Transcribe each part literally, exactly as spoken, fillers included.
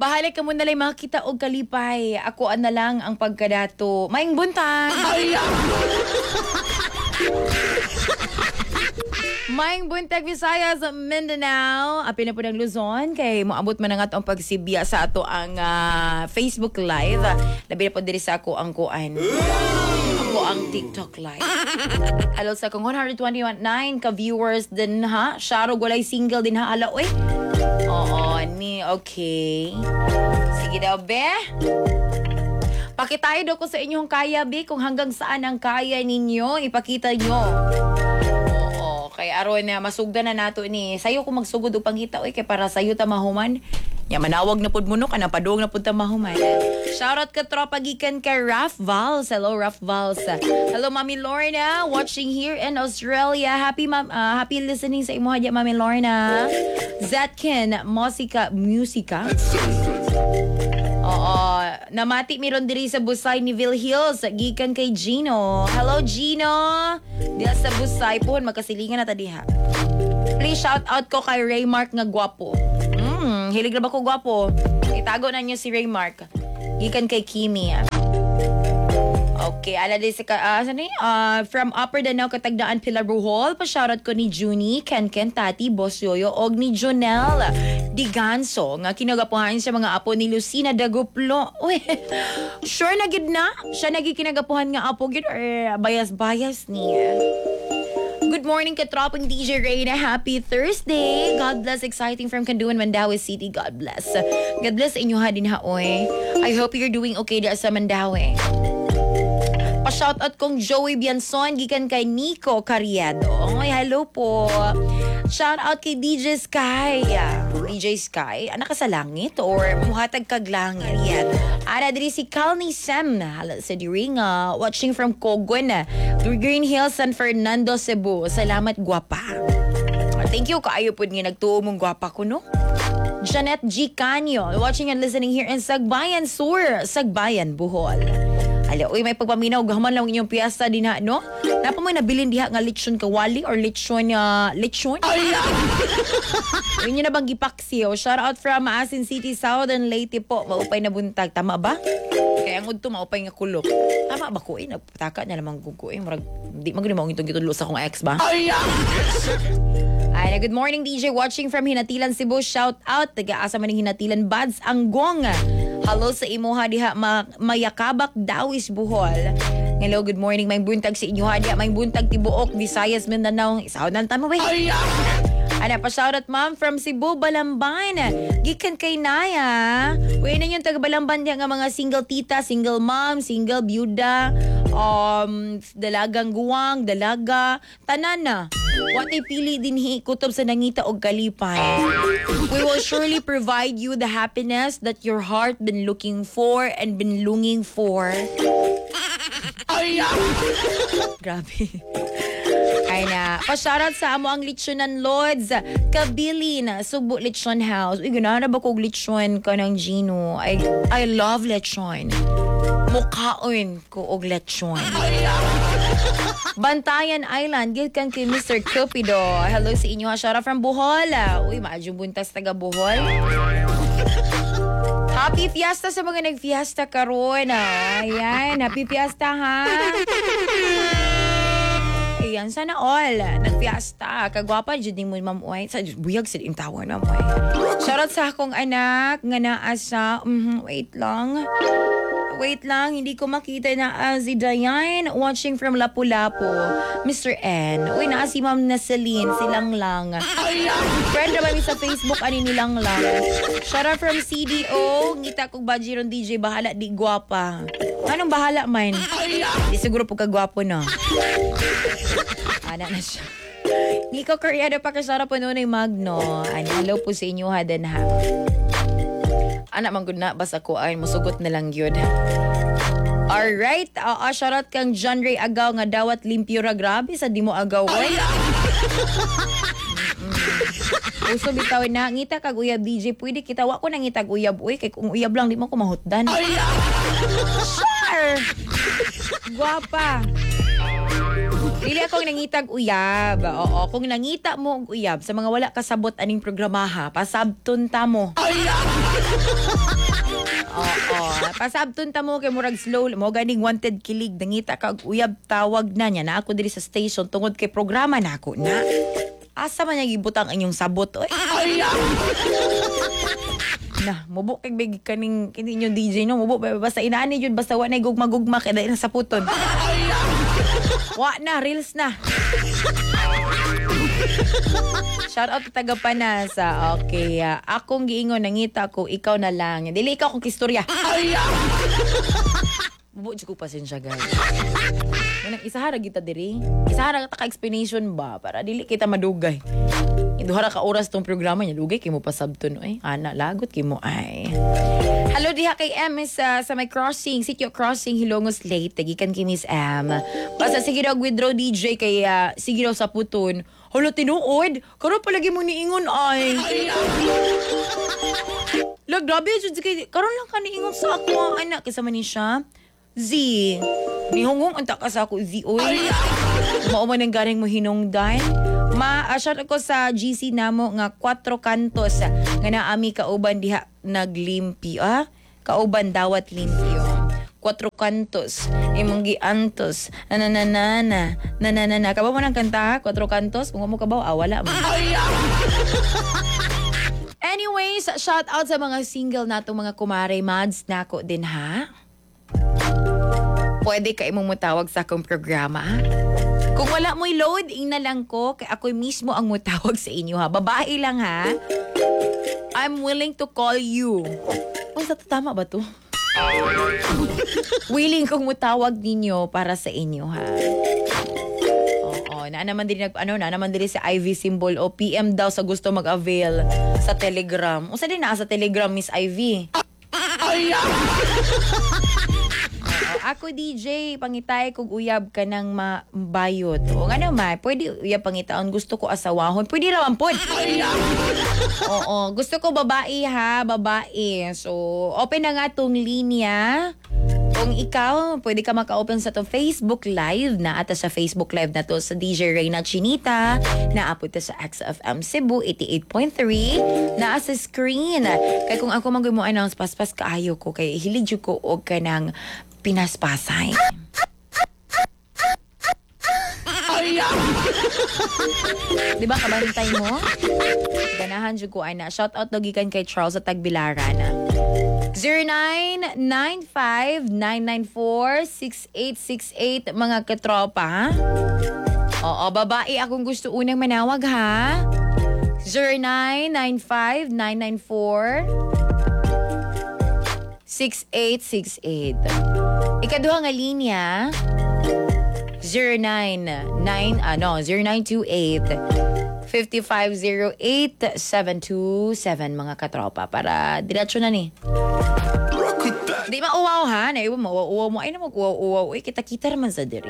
Bahala ka mo na lang makita og kalipay. Ako na lang ang pagkadato. Maing buntag. Maing buntag Visayas, Mindanao, apil na po ng Luzon, kay moabot man nga itong pagsibya sa ato ang uh, Facebook Live. Labi na po diri sa ako ang kuan. Ako ang TikTok Live. Hello sa kong one twenty-one point nine ka-viewers din ha. Sharo gulay single din ha. Ala, uy. Oo, ni, okay. Sige daw, be. Pakitayo daw ko sa inyong kaya, be, kung hanggang saan ang kaya ninyo. Ipakita nyo. Kay aron na masugdan na nato ni sayo ko magsugod og pangita oy kay para sayo ta mahuman nya manawag na pud munok ana padung na pud ta mahuman. Shoutout ka tropa gikan kay Raf Vals. Hello Raf Vals. Hello Mami Lorna watching here in Australia. Happy ma- uh, happy listening sa imo hadya Mami Lorna. Zetkin Musika Musika. Oo, namati miron diri sa Busay ni Ville Hills gikan kay Gino. Hello Gino. Diya sa Busay po magkasilingan na ta diha. Please shout out ko kay Raymark nga gwapo. Mm, hilig na ba ko gwapo? Itago na niyo si Raymark. Gikan kay Kimi. Okay, ala di sa uh, saan ni? Uh, from Upper Danau Katagdaan Pilar Bohol, pa shoutout ko ni Junie, Ken Ken Tati, Boss Yoyo, og ni Jonel Diganso nga kinagapuhan sa mga apo ni Lucina Daguplo. Uy, sure na gid na? Siya nagi kinagapuhan nga apo gid or bias-bias niya. Good morning katropang D J Reyna. Happy Thursday. God bless. Exciting from Kanduan, Mandawi City. God bless. God bless inyo ha din ha, oy. I hope you're doing okay there sa Mandawi. Pa-shoutout kong Joey Bianson gikan kay Nico Carriedo. Oy, hello po. Shoutout kay D J Sky. D J Sky, anak ka sa langit or muhatag kag langit. Yan. Ara diri si Calny Sam. Hala sa Diringa. Watching from Cogon. Green Hills, San Fernando, Cebu. Salamat, guwapa. Thank you. Kaayo po nga nagtuo mong guwapa ko, no? Janet G. Canyo. Watching and listening here in Sagbayan Sur. Sagbayan, Bohol. Ala, uy, may pagpaminaw. Gahaman lang inyong piyesta din ha, no? Napa mo nabilin diha nga lechon kawali or lechon, uh, lechon? Yun yun na bang gipaksi, oh. Shout out from Asin City, Southern Leyte po. Maupay na buntag. Tama ba? Kaya ang udto, maupay nga kulok. Tama ba ko, eh? Nagpataka niya lamang gugo, eh. Marag, di maganda mo itong gitulo sa akong ex ba? Ay, good morning, D J. Watching from Hinatilan, Cebu. Shout out. Taga-asa man ng Hinatilan, Bads Anggong. Hello sa imuha diha, ma- Mayakabak, Dawis, Bohol. Hello, good morning. May buntag sa inyo ha diha. May buntag Tibuok, Visayas, Mindanao. Isaw na tama ba? Ana pa shoutout ma'am from Cebu, Balamban. Gikan kay Naya. Uy na yung taga Balamban diha nga mga single tita, single mom, single byuda, um dalagang guwang, dalaga, tanan na. What ay pili din kutob sa nangita og kalipay. We will surely provide you the happiness that your heart been looking for and been longing for. Grabe. Ay na. Pa-shoutout sa amo ang Lechonan Lords. Kabilin, Subo Lechon House. Uy, ganahan na ba kong lechon ka ng Gino? I, I love lechon. Mukhaon ko og lechon. Bantayan Island, gikan kay Mister Cupido. Hello sa inyo ha. Shoutout from Bohol. Uy, maadyo buntas taga Bohol. Happy Fiesta sa mga nag-fiesta karon. Ayan, happy Fiesta ha. Ayan, sana all. Nag-fiesta. Kagwapa, dyan mo ma'am Uy. Sa buyag sa dim tawon ma'am Uy. Shoutout sa akong anak nga naa sa... Mm, wait lang. Wait lang, hindi ko makita na uh, si Diane watching from Lapu-Lapu. Mister N. Uy, naa si Ma'am Naceline, silang lang. Friend naman sa Facebook, ani nilang lang. Shoutout from C D O. Ngita kong badji ron D J, bahala di guwapa. Anong bahala man? Di siguro po kagwapo na. Ana na siya. Nico Koreano pa kasara po noon ay Magno. Ani, hello po sa inyo ha, dan ha. Anak man gud na basta ko ay musugot na lang yun. Alright, uh, uh, shoutout kang John Ray Agaw nga dawat limpyo ra, grabe sa di mo agaw oy. Uso bitaw na ngita kag uyab D J, pwede kita wa ko nang ngitag uyab oy kay kung uyab lang di mo ko mahutdan. Sure. Guwapa. Dili akong nangitag uyab. Oo, kung nangita mo og uyab sa mga wala kasabot aning programaha, pasabton ta mo. Oo, pasabton ta mo kay murag slow mo ganing wanted kilig nangita ka og uyab tawag na niya na ako diri sa station tungod kay programa nako na. Asa man niya gibutang inyong sabot oy. Na, mubo kay big kaning kini inyo D J no, mubo basta inaani jud basta wa nay gugma-gugma kay dai na sa puton. Wa na reels na. Shout out to taga Panasa. Okay, uh, akong giingon nangita ko ikaw na lang. Dili ikaw kung kistorya. Mubo jud ko pasensya guys. Manang isahara kita diri. Isahara ta ka explanation ba para dili kita madugay. Duhara ka oras tong programa niya dugay kay mo pasabton ay ana lagot kay mo ay. Hello diha kay M is uh, sa may crossing, Sitio Crossing Hilongos Lake tagikan kay Miss M. Basta sige daw withdraw D J kay uh, sige daw sa puton. Holo tinuod, karon palagi mo niingon ay. Lag grabe jud kay karon lang ka niingon sa ako ang anak kasama ni siya. Z. Nihungong unta ka sa ako Z oy. Mao man ang garing mo hinungdan. Ma, asyat ako sa G C namo nga Cuatro Cantos nga naami kauban diha naglimpi ah. Kauban dawat limpyo. Cuatro Cantos, imong giantos. Nananana, nananana. Kabaw mo nang kanta, Cuatro Cantos, kung mo kabaw, ah, wala mo. Anyways, shout out sa mga single natong mga kumare mads nako din ha. Pwede ka imong mutawag sa akong programa. Kung wala mo'y load, ing na lang ko, kay ako mismo ang mutawag sa inyo ha. Babae lang ha. I'm willing to call you. Oh, sa tama ba to? Willing kong mutawag ninyo para sa inyo ha. Oo, na naman din nag ano na naman din si I V symbol o P M daw sa gusto mag-avail sa Telegram. Unsa din na sa Telegram Miss I V? Ako D J, pangitay kog uyab ka ng mabayot. O nga naman, pwede uyab pangitaon. Gusto ko asawahon. Pwede raman po. Oo, gusto ko babae ha, babae. So, open na nga tong linya. Kung ikaw, pwede ka maka-open sa to Facebook Live na ata sa Facebook Live na to sa D J Reyna Chinita na apod sa X F M Cebu eighty-eight point three na sa screen. Kaya kung ako mag-announce paspas kaayo ko kay hilig ko og kanang pinaspasay. Di ba kabantay mo? Ganahan jud ko ana. Shout out lagi kan kay Charles sa Tagbilaran. zero nine nine five nine nine four six eight six eight mga katropa ha? Oo, babae akong gusto unang manawag ha. zero nine nine five nine nine four six eight six eight. Ikaduha nga linya zero nine nine ano zero nine two eight five five zero eight seven two seven mga katropa para diretso na ni. Di mauwaw ha, na iwa mauwaw mo ay na mag-uwaw-uwaw. Uy, kita-kita naman sa diri.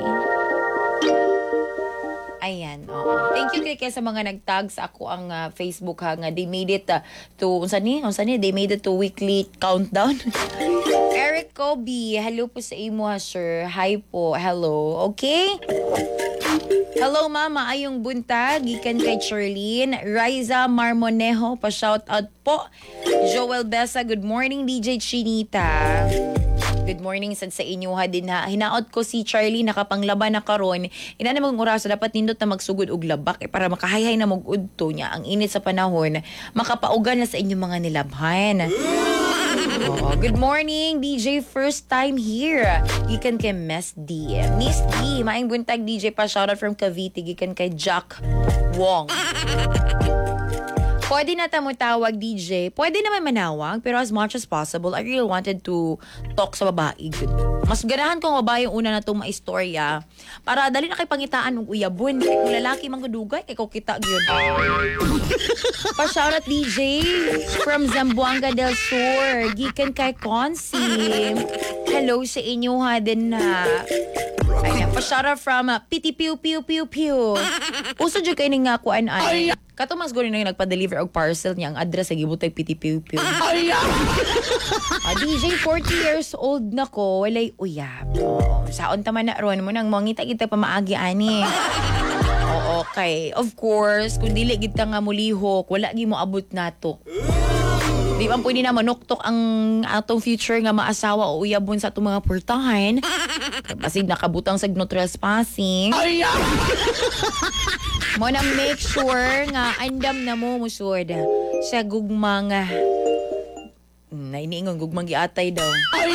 Ayan, oo. Thank you kay sa mga nagtag sa ako ang uh, Facebook ha nga they made it uh, to unsa ni? Unsa ni? They made it to weekly countdown. Eric Kobe, hello po sa imo ha, sir. Hi po. Hello. Okay? Hello mama, ayong buntag gikan kay Charlene, Riza Marmonejo, pa shout out po. Joel Besa, good morning D J Chinita. Good morning sad sa inyo ha din ha. Hinaot ko si Charlie nakapanglaban na karon. Ina na mong oras dapat nindot na magsugod og labak eh, para makahayhay na mag-udto niya ang init sa panahon. Makapaugan na sa inyong mga nilabhan. Oh, good morning D J, first time here. Gikan kay Miss D. Miss D, maing buntag D J pa shoutout from Cavite gikan kay Jack Wong. Pwede na tamo tawag D J. Pwede naman manawag, pero as much as possible, I really wanted to talk sa babae. Mas ganahan kong babae yung una na itong maistorya. Para dali na kay pangitaan ng uyabon. Kaya kung lalaki manggudugay, ikaw kita yun. Pa-shoutout D J from Zamboanga del Sur. Gikan kay Consi. Hello sa inyo ha din na. Ay na, pa-shoutout from uh, Piti Pew Pew Pew Pew. Uso dyan kayo nga kuan ay. Kato mas gano'n na nagpa-deliver og parcel niya ang address sa gibutay Piti Pew Pew. Ah, D J, forty years old na ko, walay uyab. Oh, saon taman na ron mo nang mangita-kita pa maagi ani. Oo, okay. Of course, kung dili gid ka nga mulihok, wala gi mo abot nato. Di ba pwede na manuktok ang atong future nga maasawa o uyabon sa atong mga portahan. Kasi nakabutang sa no trespassing. Mo na make sure nga andam na mo musod sa gugmang na iniingon gugmang giatay daw.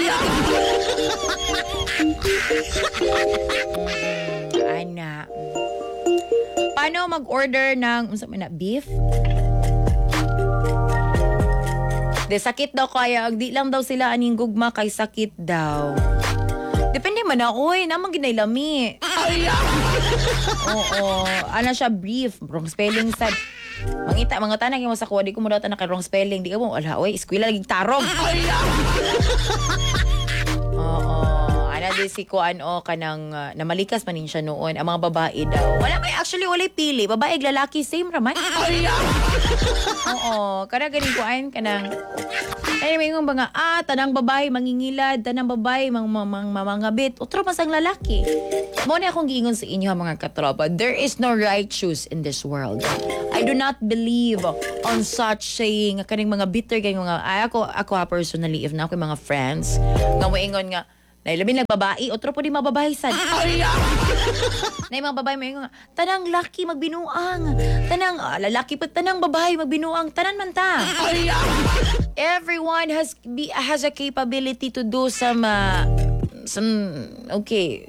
mm, ana. Paano mag-order ng unsa man na beef? De sakit daw kaya, di lang daw sila aning gugma kay sakit daw. Depende man na, oy, namang ginaylami. Oo, ana siya brief, wrong spelling sad. Mangita, mga tanang yung sa kuha, di ko mo daw tanang kay wrong spelling. Di ka mo, ala, oy, eskwela laging tarong. Oo, ana di si kuan o kanang uh, namalikas man siya noon, ang mga babae daw. Wala may actually walay pili, babae lalaki same raman. Oo, kada ganing kuan kanang ay may ngong mga ah tanang babae mangingilad, tanang babae mang mang mamangabit, utro mas ang lalaki. Mo na akong giingon sa inyo mga katropa, there is no right choice in this world. I do not believe on such saying kaning mga bitter kay mga ay ako ako ha, personally if na ako mga friends nga moingon nga na labi nagbabae, otro po di mababahisan. Na yung mga babae mo yung tanang laki magbinuang. Tanang uh, lalaki pa tanang babae magbinuang. Tanan man ta. Everyone has be, has a capability to do some uh, some okay.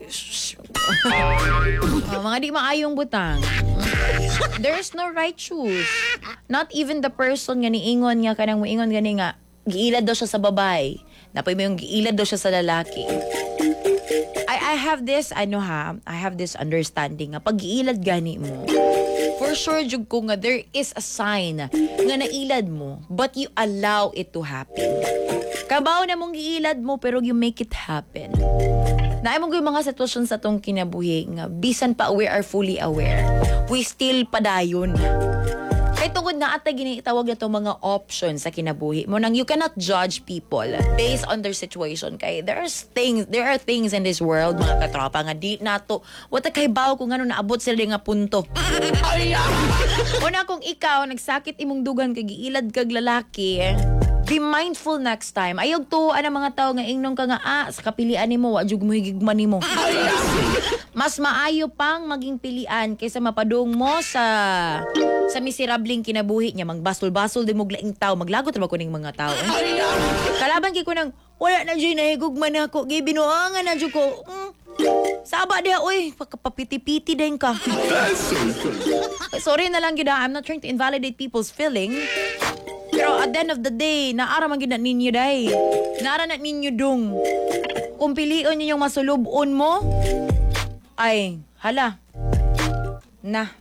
uh, mga di maayong butang. There's no right choice. Not even the person nga niingon nga kanang moingon gani nga giilad daw siya sa babae. Napoy mo yung giilad daw siya sa lalaki. I I have this ano ha, I have this understanding nga pag giilad gani mo. For sure jud ko nga there is a sign nga nailad mo but you allow it to happen. Kabaw na mong giilad mo pero you make it happen. Naay mo gyud mga sitwasyon sa tong kinabuhi nga bisan pa we are fully aware. We still padayon. Kay tungod na ata ginitawag na itong mga options sa kinabuhi mo nang you cannot judge people based on their situation. Kay there are things, there are things in this world, mga katropa, nga di nato, wata kay baw kung ano naabot sila nga punto. Una kung ikaw, nagsakit imong dugan kag giilad kag lalaki, be mindful next time. Ayog to, ana mga tao nga ingnon ka nga, ah, sa kapilian nimo, wajug mo higigman nimo. Mas maayo pang maging pilian kaysa mapadung mo sa sa miserabling kinabuhi niya, magbasol-basol din mo glaing tao, maglagot ra ba kuning mga tao. Eh? Kalaban kay ko nang wala na dyan nahigugman ako, gay binuangan na dyan ko. Mm. Saba dia, oy, papiti-piti din ka. Sorry na lang gina, I'm not trying to invalidate people's feeling. Pero at the end of the day, naara man gina ninyo day. Naara na ninyo dung. Kung piliin nyo yung masulubon mo, ay, hala. Na.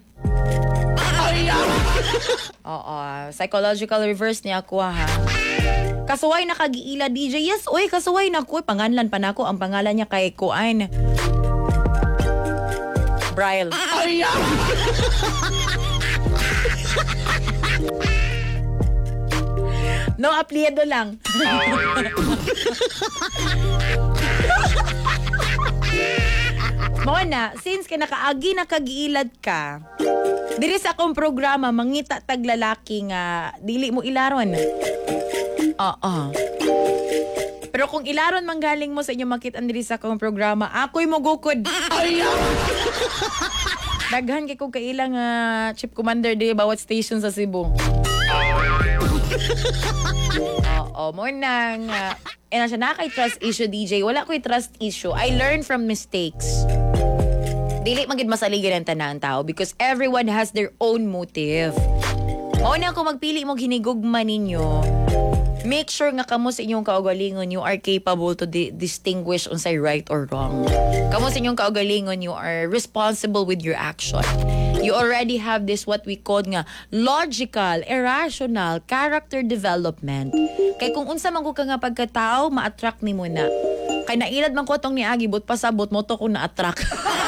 Oo, psychological reverse niya ako ha. Kasuway na kagiila D J. Yes, oy, kasuway na ko. Pangalan pa na ko. Ang pangalan niya kay Kuan. Brian. No, apelyido lang. Mona, since ka nakaagi nakagiilad ka, diri sa akong programa, mangita tag lalaki nga, dili mo ilaron. Oo. Pero kung ilaron manggaling mo sa inyo makitaan diri sa akong programa, ako'y mo gukod. Daghan kay kong kailang uh, chief commander di bawat station sa Cebu. Oo, mo nang uh, eh na siya na kay trust issue D J. Wala ko'y trust issue. I learn from mistakes. Dili magid masaligan ang tanang tao because everyone has their own motive. Mao na kung magpili mo hinigugma ninyo, make sure nga kamo sa inyong kaugalingon you are capable to di- distinguish unsay right or wrong. Kamo sa inyong kaugalingon you are responsible with your action. You already have this what we call nga logical, irrational character development. Kay kung unsa man ko ka nga pagkatao, ma-attract nimo na. Kay nailad man ko tong ni Agi, but pasabot mo to kung na-attract.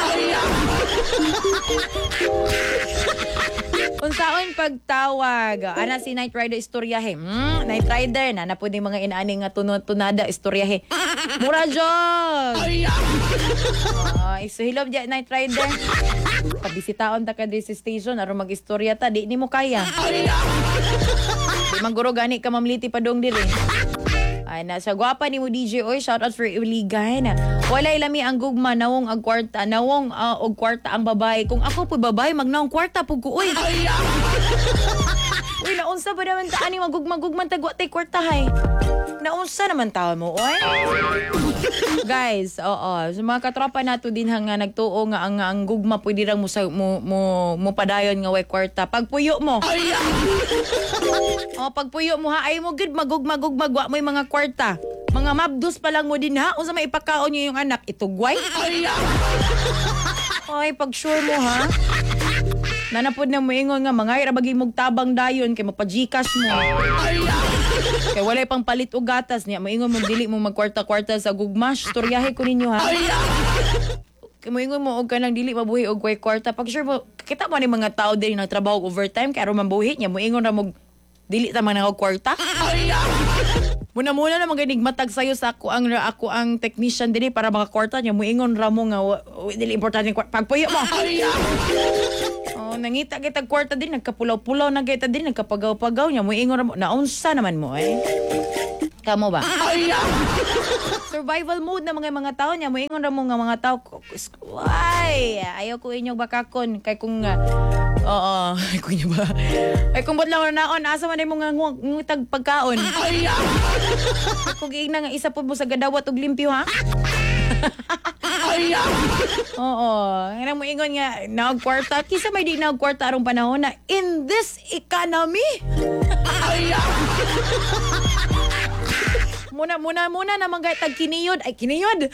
Unsaon pagtawag? Ana si Night Rider istoryahe. Hmm, Night Rider na na pwede mga inaani nga tunod-tunada istoryahe. Mura jud. Ah, isuhilom di Night Rider. Pabisitaon ta ka di sa station aron mag-istorya ta, di nimo kaya. Di maguro gani ka mamliti pa dong diri. Ay na sa gwapa ni mo D J oy, shout out for Iligay na. Walay lami ang gugma nawong ang kwarta, nawong uh, og kwarta ang babae. Kung ako po babae magnawong kwarta pug ko oy. Uy, naunsa ba naman ta ani magugma-gugman tagwa tay kwarta hay. Naunsa naman taon mo oy. Guys, oo, sa mga katropa nato din nga nagtuo nga ang, ang gugma pwede rang mo sa mo mo, mo padayon nga way kwarta. Pagpuyo mo. Oh, pagpuyo mo ha, ay mo gid magugma-gugma wa mo mga kwarta. Mga mabdus pa lang mo din ha. Unsa may ipakaon niyo yung anak? Itugway? Ay, pag sure mo ha. Nanapod na mo ingon nga mga irabagi mog tabang dayon kay mapajikas mo. Kay walay pang palit og gatas niya. Moingon mo dili mo magkwarta-kwarta sa gugma. Storyahe ko ninyo ha. Kay moingon mo og kanang dili mabuhi og way kwarta. Pag sure mo, kita mo ni mga tao din nagtrabaho overtime kay aron mabuhi niya. Moingon ra mo dili ta man og kwarta. Muna-muna na mga matag sayo sa ako ang ako ang technician dili para mga kwarta niya. Moingon ra mo nga dili importante pagpuyo mo. Oh, nangita kita kwarta din nagkapulaw-pulaw na kita din nagkapagaw-pagaw niya. Moingon ra mo naunsa naman mo eh. Kamo ba? Survival mode na mga mga tao niya. Moingon ra mo nga mga tao. Ay, ayaw ko inyong bakakon kay kung uh, oo, ay ko inyo ba? Ay kung ba't lang naon asa man mo nga ngutag pagkaon. Kung giingna nga isa po mo sa gadawat og limpyo ha. Oo, nga mo ingon nga naog kwarta. Kisa may di naog kwarta arong panahon na in this economy. Muna, muna, muna naman gay tag kiniyod. Ay, kiniyod!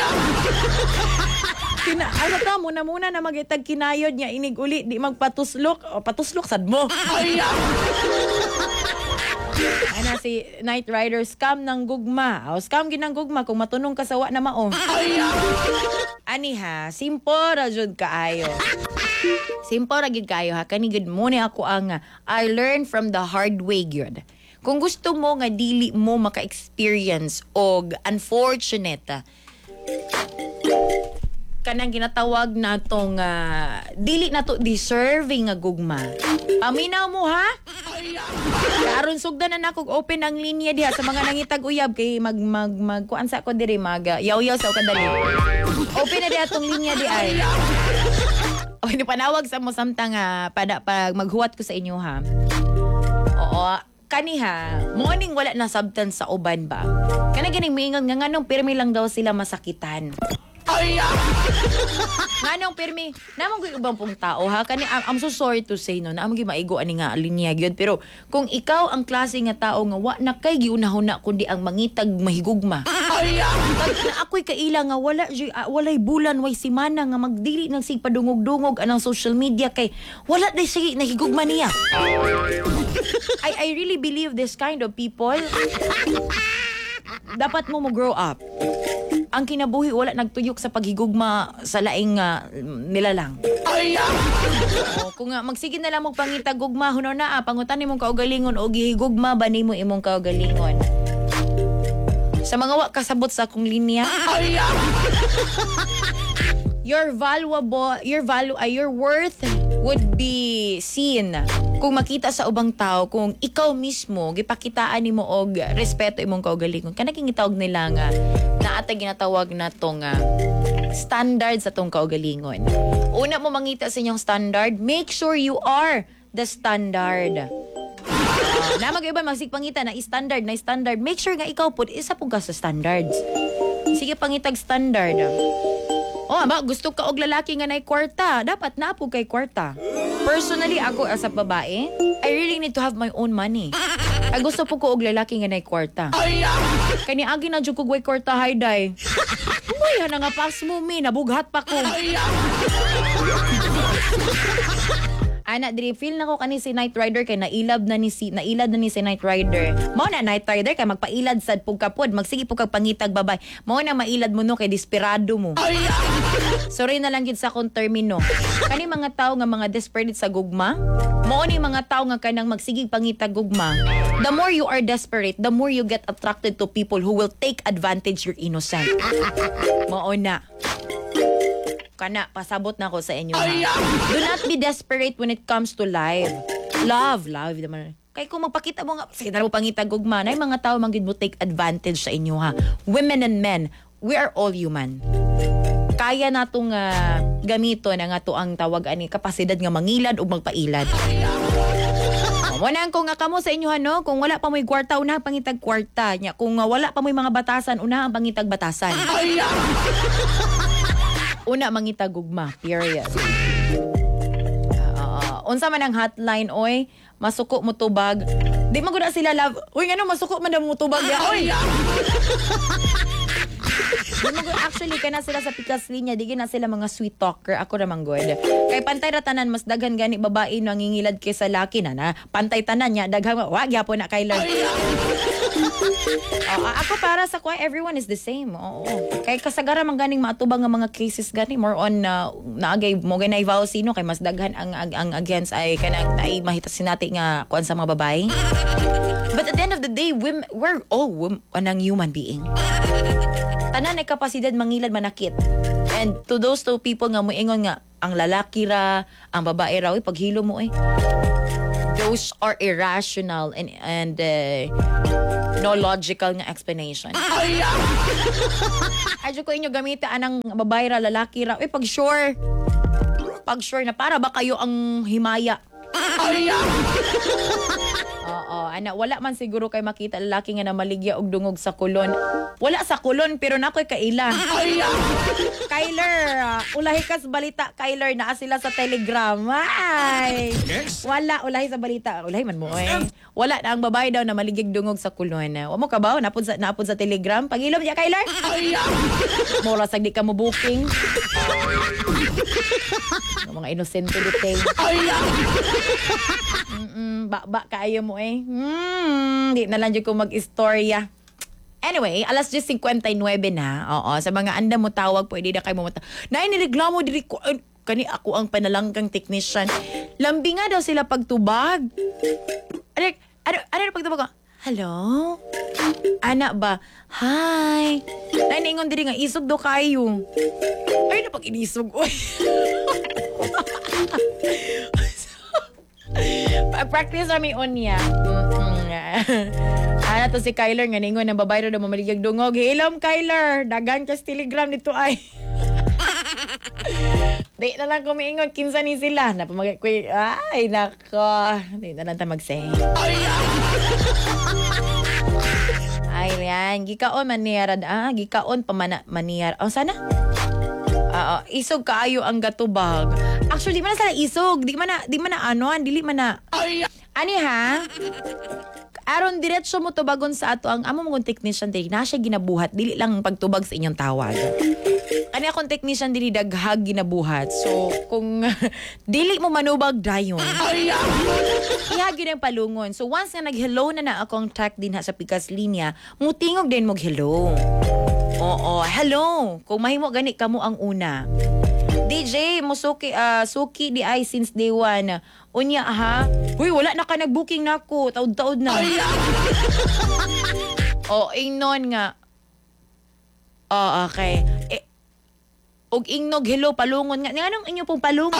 Kina, ano to? Muna, muna naman gay tag kinayod niya. Inig uli, di magpatuslok. O, patuslok, sad mo. Ano si Night Rider, scam ng gugma. O, scam ginang gugma kung matunong kasawa na mao. Ani ha, simple ra jud kaayo. Simple ra gid kaayo ha. Kanigid mo ni ako ang uh, I learned from the hard way gyud. Kung gusto mo nga dili mo maka-experience og unfortunate uh, kanang ginatawag natong uh, dili nato deserving nga gugma. Paminaw mo ha? Karon sugdan na nako open ang linya diha sa mga nangitag uyab kay mag mag mag kuan sa ko diri mag uh, yaw-yaw sa kadali. Open na diha tong linya di ay. O ni panawag sa mo samtang uh, pada pag maghuwat ko sa inyo ha. Oo. Kaniha, morning wala na substance sa uban ba? Kana ganing miingon nga nganong pirmi lang daw sila masakitan. Nganong pirmi, namang gyud ubang pong tao ha. Kani I'm, I'm so sorry to say no, namang gyud maigo ani nga linya gyud pero kung ikaw ang klase nga tao nga wa na kay giunahuna kundi ang mangitag mahigugma. Na ako'y kaila nga wala uh, walay bulan way simana nga magdili nang sig padungog-dungog anang social media kay wala day sige nahigugma niya. I I really believe this kind of people. Dapat mo mo grow up. Ang kinabuhi wala nagtuyok sa paghigugma sa laing uh, nila lang. O, kung nga magsige na lang mo pangitag gugma huno na ah, pangutan nimong kaugalingon o gihigugma ba nimo imong kaugalingon. Sa mga wa kasabot sa akong linya. Your valuable, your value, uh, your worth would be seen kung makita sa ubang tao kung ikaw mismo gipakitaan nimo og respeto imong kaugalingon. Kana king gitawag nila nga naata ginatawag na tong uh, standard sa tong kaugalingon. Una mo mangita sa inyong standard, make sure you are the standard. Uh, na mag-iba magsigpangita na standard na standard, make sure nga ikaw pud isa pud ka sa standards. Sige pangitag standard. Oh, ba gusto ka og lalaki nga nay kwarta, dapat na po kay kwarta. Personally ako as a babae, I really need to have my own money. Ay gusto po ko og lalaki nga nay kwarta. Kani agi na jud ko way kwarta hayday. Uy, na nga pas mo mi, nabughat pa ko. Ana diri feel nako kani si Knight Rider kay nailab na ni si nailad na ni si Knight Rider. Mao na Knight Rider kay magpailad sad pugkapod, magsige pug kag pangitag babay. Mao na mailad mo no kay desperado mo. Sorry na lang gid sa akong termino. Kani mga tawo nga mga desperate sa gugma, mao ni mga tawo nga kanang magsigig pangitag gugma. The more you are desperate, the more you get attracted to people who will take advantage your innocence. Mao na. Kana, pasabot na ako sa inyo. Ha? Do not be desperate when it comes to life. Love, love naman. Kaya kung magpakita mo nga, sige na mo pangitag gugma, na yung mga tao manggid mo take advantage sa inyo ha. Women and men, we are all human. Kaya natong uh, gamito na nga to ang tawag ani kapasidad nga mangilad o magpailad. Wala ko nga kamo sa inyo ano, kung wala pa mo'y kwarta, una pangitag kwarta. Nya, kung uh, wala pa mo'y mga batasan, una ang pangitag batasan. Una mangitag gugma, period. Uh, unsa man ang hotline oy, masuko mo tubag. Di man gud sila love. Uy ngano masuko man mo tubag ya oy. Di man gud actually kana sila sa pikas linya, di na sila mga sweet talker. Ako ra man good. Kay pantay ra tanan mas daghan gani babae nangingilad kaysa laki na na. Pantay tanan nya daghan wa gyapon na kay love. Uh, ako para sa kwa everyone is the same. Oo. Kay kasagara man ganing matubang nga mga cases gani more on uh, naagay mo ganay vow sino kay mas daghan ang ang, ang against ay kanang naay mahita sinati nga kuan sa mga babae. But at the end of the day, women, we're all women, anang human being. Tanan ay kapasidad mangilad manakit. And to those two people nga moingon nga ang lalaki ra, ang babae raw paghilo mo eh. Those are irrational and and uh, no logical nga explanation. Adyo ko inyo gamita anang babae ra lalaki ra. Eh pag sure. Pag sure na para ba kayo ang himaya. Oo, ana wala man siguro kay makita lalaki nga namaligya og dungog sa kulon. Wala sa kulon pero nakoy kaila. Kyler, uh, ulahi kas balita Kyler naa sila sa Telegram. Ay. Wala ulahi sa balita. Ulahi man mo eh. Wala na ang babae daw na maligig dungog sa kulon. Wa mo ka ba napud sa napud sa Telegram? Pangilom niya Kyler. Mura sag di ka mo booking. Mga inosente detail. Mm, ba-ba kaayo mo eh. Hmm, di na lang dyan ko mag-istorya. Anyway, alas diyes fifty-nine na. Oo, sa mga anda mo tawag, pwede na kayo mo matawag. Nay, nireklamo diri ko. Uh, kani ako ang panalanggang technician. Lambi nga daw sila pagtubag. Ano, ano, ano pagtubag ko? Hello? Ana ba? Hi. Nay, naingon diri nga, isog daw kayo. Ay, na pag inisog. Uy. Practice kami unya. Ano to si Kyler nga ningon ng babae na mamaligag dungog. Hilom Kyler, dagan ka sa Telegram dito ay. Di na lang kumiingon kinsa ni sila na pamagay ko. Ay nako, di na lang ta mag-say. Ay yan, gikaon maniyarad ah, gikaon pamana maniyar. Oh sana? Uh, isog kaayo ang gatubag. Actually, di man na sila isog. Di man na, di man na ano, dili man na. Ani ha? Aron diretso mo tubagon sa ato ang amo mong technician dili na siya ginabuhat dili lang pagtubag sa inyong tawag. Ani akong technician dili daghag ginabuhat. So kung dili mo manubag dayon. Ihagi ng palungon. So once nga nag-hello na na akong track din ha sa pikas linya, mutingog din mo hello. Oo, hello. Kung mahimo gani kamo ang una. D J, musuki uh, suki di ay since day one. Unya ha? Uy, wala na ka nag-booking na ako. Taod-taod na. O, ingnon nga. Oh, okay. Eh, og ingnog, hello, palungon nga. Nga nung inyo pong palungon?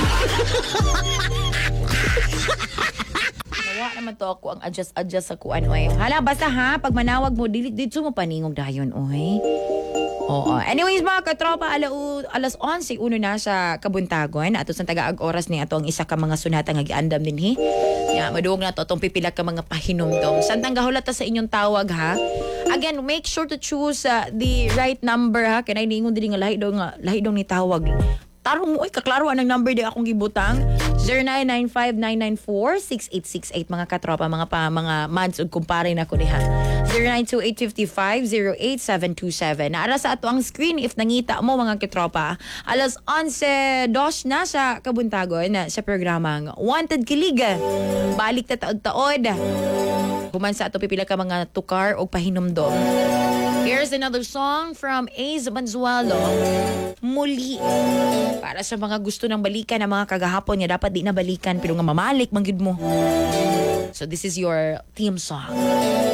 Nawa naman to ako ang adjust-adjust sa kuan, oy. Hala, basta ha, pag manawag mo, dito mo paningog dayon, oy. Oo. Anyways, mga katropa, ala, alas onse, uno na sa Kabuntagon. Ato sa taga-ag oras ni ato ang isa ka mga sunata nga giandam din, hi. Yeah, maduog na to, itong pipila ka mga pahinumdom. Santang gahulat sa inyong tawag, ha? Again, make sure to choose uh, the right number, ha? Kaya ningon din nga lahi daw nga, lahi daw ni tawag. Tarong mo, ay, kaklaro ang number di akong gibutang. zero nine nine five nine nine four six eight six eight mga katropa, mga pa, mga mads ug kumpare na ko diha. zero nine two eight five five zero eight seven two seven. Naara sa ato ang screen if nangita mo mga katropa. Alas onse dos na sa kabuntagon na sa programang Wanted Kilig. Balik ta taod-taod. Human sa ato pipila ka mga tukar o pahinumdom. Here's another song from Ace Manzualo. Muli. Para sa mga gusto ng balikan ng mga kagahapon niya, dapat di na balikan pero nga mamalik manggid mo. So this is your theme song.